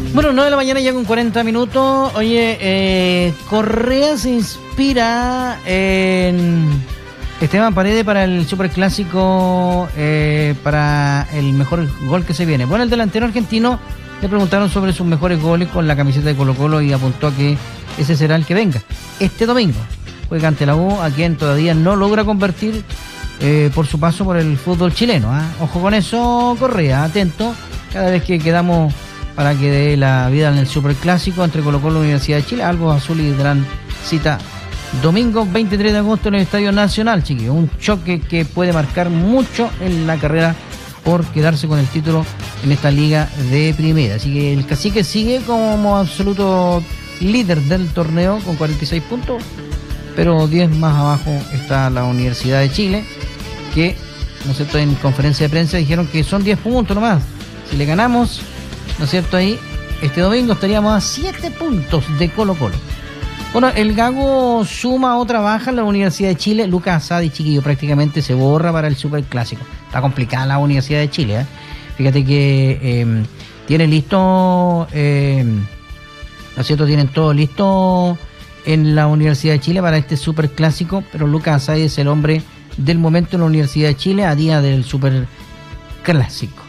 Bueno, 9 de la mañana ya con 40 minutos. Oye, Correa se inspira en Esteban Paredes para el superclásico, para el mejor gol que se viene. Bueno, el delantero argentino le preguntaron sobre sus mejores goles con la camiseta de Colo-Colo y apuntó a que ese será el que venga. Este domingo juega ante la U, a quien todavía no logra convertir por su paso por el fútbol chileno. Ojo con eso, Correa, atento cada vez que quedamos para que dé la vida en el superclásico entre Colo-Colo y la Universidad de Chile. Algo azul y gran cita domingo 23 de agosto en el Estadio Nacional, chiquillos. Un choque que puede marcar mucho en la carrera por quedarse con el título en esta liga de primera. Así que el Cacique sigue como absoluto líder del torneo con 46 puntos, pero 10 más abajo está la Universidad de Chile, que, ¿no es cierto?, en conferencia de prensa dijeron que son 10 puntos nomás. Si le ganamos, ¿no es cierto?, ahí este domingo estaríamos a 7 puntos de Colo-Colo. Bueno, el Gago suma otra baja en la Universidad de Chile. Lucas Asadi, chiquillo, prácticamente se borra para el superclásico. Está complicada la Universidad de Chile, ¿eh? Fíjate que tiene listo, ¿no es cierto?, tienen todo listo en la Universidad de Chile para este superclásico, pero Lucas Asadi es el hombre del momento en la Universidad de Chile a día del superclásico.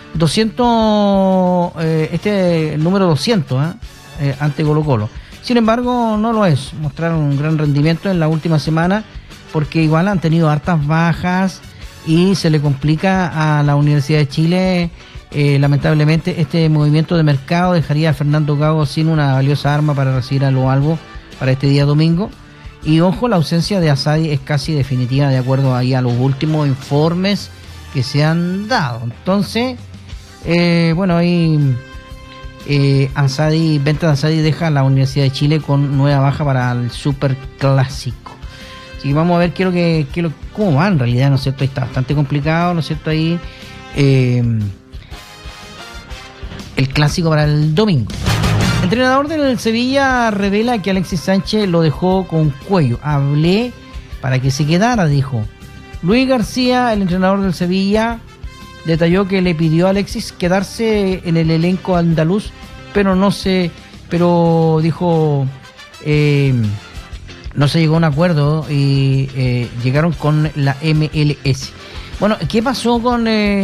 200, el número 200 ante Colo-Colo. Sin embargo, no lo es. Mostraron un gran rendimiento en la última semana porque igual han tenido hartas bajas y se le complica a la Universidad de Chile. Lamentablemente, este movimiento de mercado dejaría a Fernando Gago sin una valiosa arma para recibir a Lo Albo para este día domingo. Y ojo, la ausencia de Asadi es casi definitiva de acuerdo ahí a los últimos informes que se han dado. Entonces, bueno, ahí venta de Asadi deja a la Universidad de Chile con nueva baja para el superclásico. Así que vamos a ver cómo va en realidad, ¿no es cierto? Ahí está bastante complicado, ¿no es cierto? Ahí el clásico para el domingo. El entrenador del Sevilla revela que Alexis Sánchez lo dejó con cuello. Hablé para que se quedara, dijo. Luis García, el entrenador del Sevilla, detalló que le pidió a Alexis quedarse en el elenco andaluz, pero dijo, no se llegó a un acuerdo y llegaron con la MLS. Bueno, ¿qué pasó con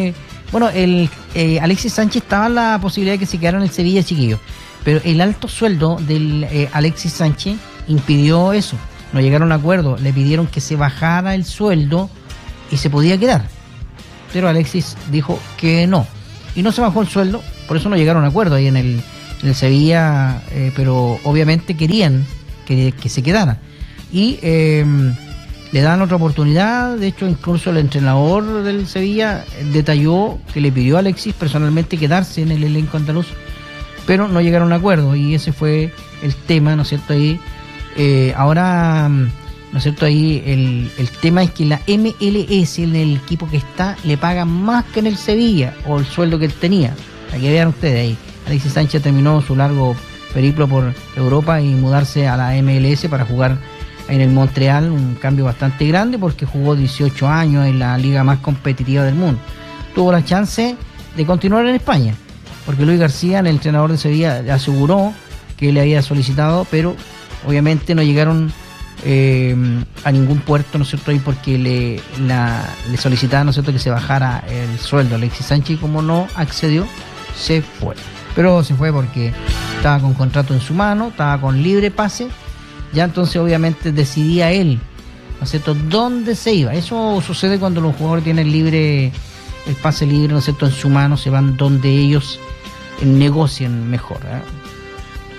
Alexis Sánchez? Estaba la posibilidad de que se quedara en el Sevilla, chiquillo, pero el alto sueldo del Alexis Sánchez impidió eso. No llegaron a un acuerdo, le pidieron que se bajara el sueldo y se podía quedar, pero Alexis dijo que no, y no se bajó el sueldo, por eso no llegaron a un acuerdo ahí en el Sevilla, pero obviamente querían que se quedara, y le dan otra oportunidad. De hecho, incluso el entrenador del Sevilla detalló que le pidió a Alexis personalmente quedarse en el elenco andaluz, pero no llegaron a un acuerdo, y ese fue el tema, ¿no es cierto? Ahí ahora, ¿no es cierto? Ahí el tema es que la MLS, en el equipo que está, le pagan más que en el Sevilla, o el sueldo que él tenía. Aquí vean ustedes ahí. Alexis Sánchez terminó su largo periplo por Europa y mudarse a la MLS para jugar en el Montreal, un cambio bastante grande porque jugó 18 años en la liga más competitiva del mundo. Tuvo la chance de continuar en España, porque Luis García, el entrenador de Sevilla, le aseguró que le había solicitado, pero obviamente no llegaron a ningún puerto, ¿no es cierto? Ahí porque le solicitaban, ¿no es cierto?, que se bajara el sueldo. Alexis Sánchez, como no accedió, se fue. Pero se fue porque estaba con contrato en su mano, estaba con libre pase. Ya entonces obviamente decidía él, ¿no es cierto?, dónde se iba. Eso sucede cuando los jugadores tienen libre el pase libre, ¿no es cierto?, en su mano, se van donde ellos negocian mejor, ¿eh?